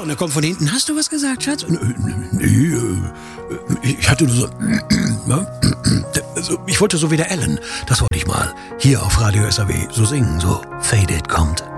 und er kommt von hinten. Hast du was gesagt, Schatz? Nee, ich hatte nur so... Also, ich wollte so wie der Alan. Das wollte ich mal. Hier auf Radio SAW so singen, so Faded kommt.